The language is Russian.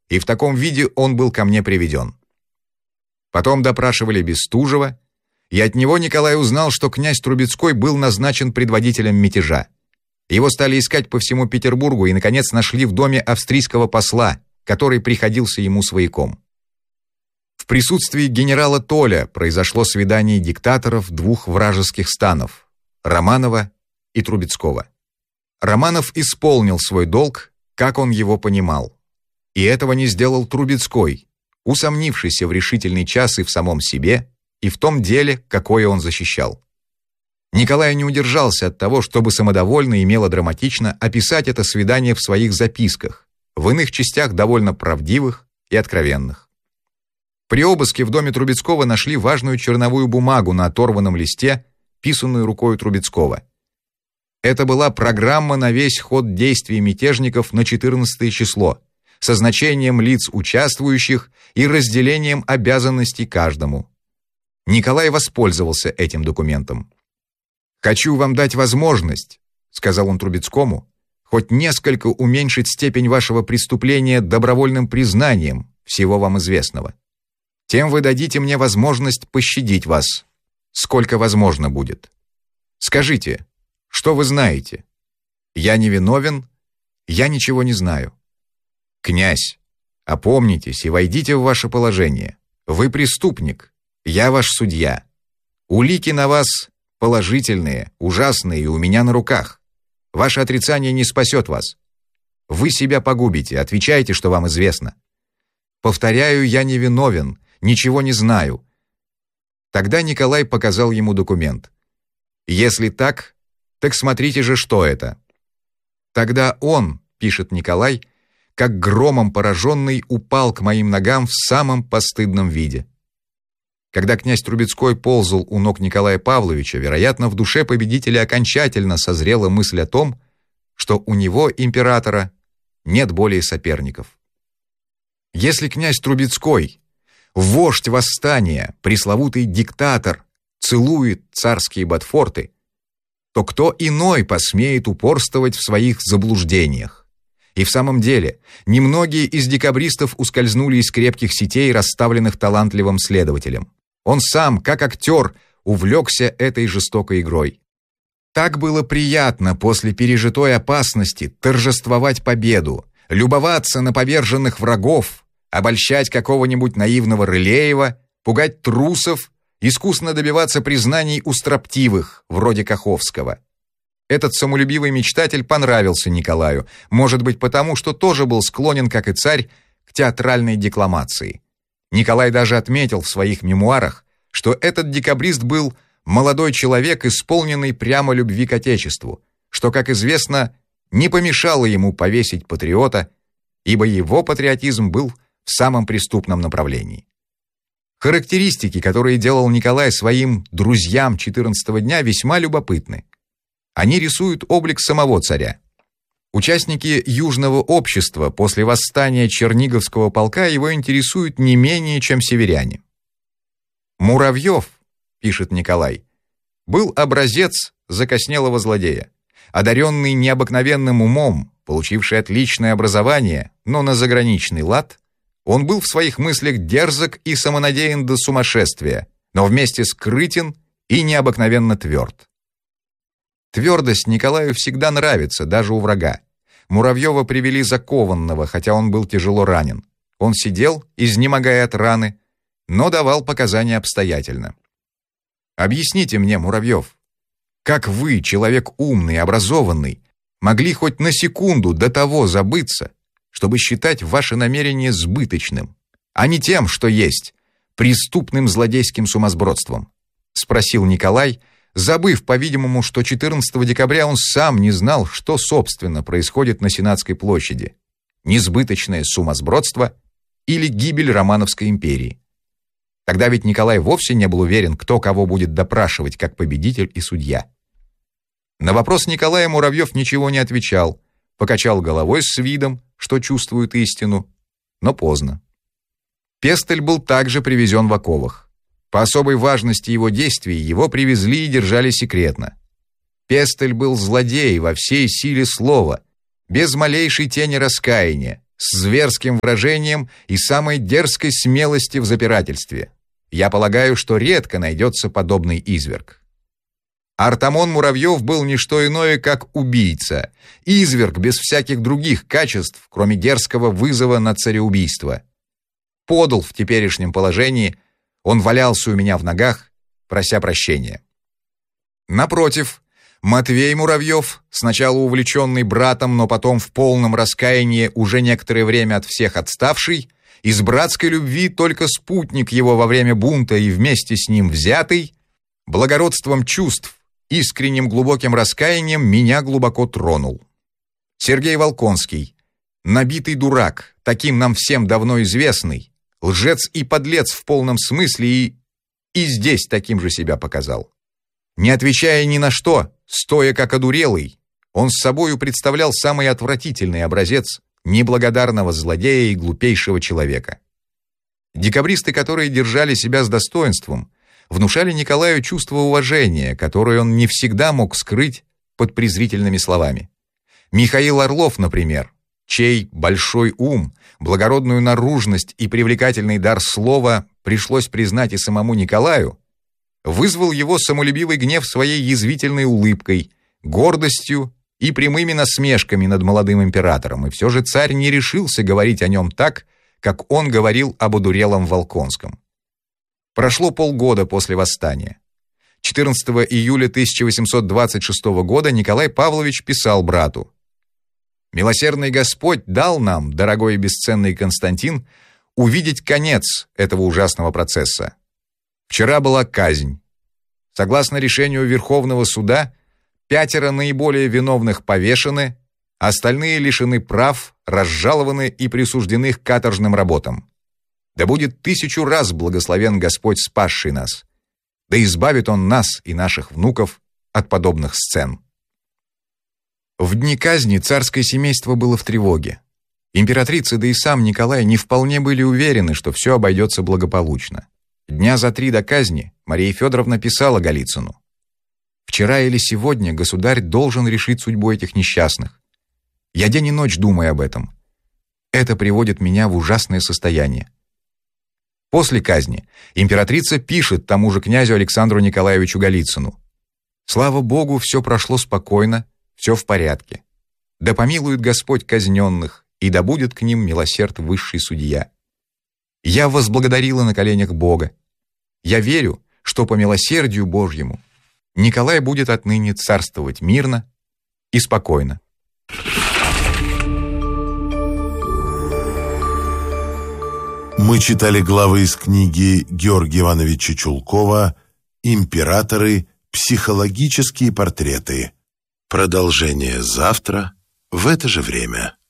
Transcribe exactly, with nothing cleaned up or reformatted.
и в таком виде он был ко мне приведен. Потом допрашивали Бестужева, и от него Николай узнал, что князь Трубецкой был назначен предводителем мятежа. Его стали искать по всему Петербургу и, наконец, нашли в доме австрийского посла, который приходился ему свояком. В присутствии генерала Толя произошло свидание диктаторов двух вражеских станов – Романова и Трубецкого. Романов исполнил свой долг, как он его понимал. И этого не сделал Трубецкой, усомнившийся в решительный час и в самом себе, и в том деле, какое он защищал. Николай не удержался от того, чтобы самодовольно и мелодраматично описать это свидание в своих записках, в иных частях довольно правдивых и откровенных. При обыске в доме Трубецкого нашли важную черновую бумагу на оторванном листе, писанную рукой Трубецкого. Это была программа на весь ход действий мятежников на четырнадцатое число, со значением лиц участвующих и разделением обязанностей каждому. Николай воспользовался этим документом. «Хочу вам дать возможность», — сказал он Трубецкому, «хоть несколько уменьшить степень вашего преступления добровольным признанием всего вам известного. Тем вы дадите мне возможность пощадить вас, сколько возможно будет. Скажите, что вы знаете? Я не виновен, я ничего не знаю. Князь, опомнитесь и войдите в ваше положение. Вы преступник, я ваш судья. Улики на вас положительные, ужасные и у меня на руках. Ваше отрицание не спасет вас. Вы себя погубите, отвечайте, что вам известно. Повторяю, я не виновен, ничего не знаю». Тогда Николай показал ему документ. «Если так, так смотрите же, что это». Тогда он, пишет Николай, как громом пораженный, упал к моим ногам в самом постыдном виде. Когда князь Трубецкой ползал у ног Николая Павловича, вероятно, в душе победителя окончательно созрела мысль о том, что у него, императора, нет более соперников. Если князь Трубецкой, вождь восстания, пресловутый диктатор, целует царские ботфорты, то кто иной посмеет упорствовать в своих заблуждениях? И в самом деле, немногие из декабристов ускользнули из крепких сетей, расставленных талантливым следователем. Он сам, как актер, увлекся этой жестокой игрой. Так было приятно после пережитой опасности торжествовать победу, любоваться на поверженных врагов, обольщать какого-нибудь наивного Рылеева, пугать трусов, искусно добиваться признаний у строптивых, вроде Каховского. Этот самолюбивый мечтатель понравился Николаю, может быть потому, что тоже был склонен, как и царь, к театральной декламации. Николай даже отметил в своих мемуарах, что этот декабрист был молодой человек, исполненный прямо любви к Отечеству, что, как известно, не помешало ему повесить патриота, ибо его патриотизм был в самом преступном направлении. Характеристики, которые делал Николай своим друзьям четырнадцатого дня, весьма любопытны. Они рисуют облик самого царя. Участники Южного общества после восстания Черниговского полка его интересуют не менее, чем северяне. «Муравьев, — пишет Николай, — был образец закоснелого злодея, одаренный необыкновенным умом, получивший отличное образование, но на заграничный лад. Он был в своих мыслях дерзок и самонадеян до сумасшествия, но вместе скрытен и необыкновенно тверд. Твердость Николаю всегда нравится, даже у врага. Муравьева привели закованного, хотя он был тяжело ранен. Он сидел, изнемогая от раны, но давал показания обстоятельно. Объясните мне, Муравьев, как вы, человек умный, образованный, могли хоть на секунду до того забыться, чтобы считать ваше намерение сбыточным, а не тем, что есть, преступным злодейским сумасбродством? Спросил Николай, забыв, по-видимому, что четырнадцатого декабря он сам не знал, что, собственно, происходит на Сенатской площади. Несбыточное сумасбродство или гибель Романовской империи. Тогда ведь Николай вовсе не был уверен, кто кого будет допрашивать, как победитель и судья. На вопрос Николая Муравьев ничего не отвечал, покачал головой с видом, что чувствует истину, но поздно. Пестель был также привезен в оковах. По особой важности его действий его привезли и держали секретно. Пестель был злодей во всей силе слова, без малейшей тени раскаяния, с зверским выражением и самой дерзкой смелости в запирательстве. Я полагаю, что редко найдется подобный изверг. Артамон Муравьев был не что иное, как убийца, изверг без всяких других качеств, кроме дерзкого вызова на цареубийство. Подл в теперешнем положении, он валялся у меня в ногах, прося прощения. Напротив, Матвей Муравьев, сначала увлеченный братом, но потом в полном раскаянии уже некоторое время от всех отставший, из братской любви только спутник его во время бунта и вместе с ним взятый, благородством чувств, искренним глубоким раскаянием меня глубоко тронул. Сергей Волконский, набитый дурак, таким нам всем давно известный, лжец и подлец в полном смысле и... и здесь таким же себя показал. Не отвечая ни на что, стоя как одурелый, он с собою представлял самый отвратительный образец неблагодарного злодея и глупейшего человека. Декабристы, которые держали себя с достоинством, внушали Николаю чувство уважения, которое он не всегда мог скрыть под презрительными словами. Михаил Орлов, например, чей большой ум, благородную наружность и привлекательный дар слова пришлось признать и самому Николаю, вызвал его самолюбивый гнев своей язвительной улыбкой, гордостью и прямыми насмешками над молодым императором, и все же царь не решился говорить о нем так, как он говорил об одурелом Волконском. Прошло полгода после восстания. четырнадцатого июля тысяча восемьсот двадцать шестого года Николай Павлович писал брату: «Милосердный Господь дал нам, дорогой и бесценный Константин, увидеть конец этого ужасного процесса. Вчера была казнь. Согласно решению Верховного суда, пятеро наиболее виновных повешены, остальные лишены прав, разжалованы и присуждены к каторжным работам. Да будет тысячу раз благословен Господь, спасший нас. Да избавит Он нас и наших внуков от подобных сцен». В дни казни царское семейство было в тревоге. Императрица, да и сам Николай не вполне были уверены, что все обойдется благополучно. Дня за три до казни Мария Федоровна писала Голицыну: «Вчера или сегодня государь должен решить судьбу этих несчастных. Я день и ночь думаю об этом. Это приводит меня в ужасное состояние». После казни императрица пишет тому же князю Александру Николаевичу Голицыну: «Слава Богу, все прошло спокойно, все в порядке. Да помилует Господь казненных, и да будет к ним милосерд высший судья. Я возблагодарила на коленях Бога. Я верю, что по милосердию Божьему Николай будет отныне царствовать мирно и спокойно». Мы читали главы из книги Георгия Ивановича Чулкова «Императоры. Психологические портреты». Продолжение завтра в это же время.